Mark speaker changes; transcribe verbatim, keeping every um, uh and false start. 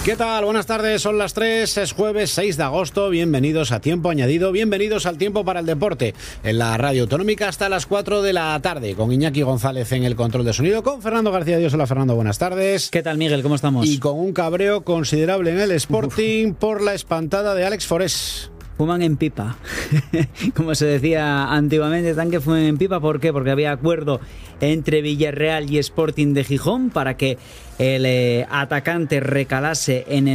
Speaker 1: ¿Qué tal? Buenas tardes, son las tres, es jueves seis de agosto, bienvenidos a Tiempo Añadido, bienvenidos al Tiempo para el Deporte, en la Radio Autonómica hasta las cuatro de la tarde, con Iñaki González en el control de sonido, con Fernando García Dios. Hola Fernando, buenas tardes.
Speaker 2: ¿Qué tal, Miguel? ¿Cómo estamos?
Speaker 1: Y con un cabreo considerable en el Sporting Uf. por la espantada de Alex Forés.
Speaker 2: Fuman en pipa, como se decía antiguamente, están que fuman en pipa. ¿Por qué? Porque había acuerdo entre Villarreal y Sporting de Gijón para que el eh, atacante recalase en el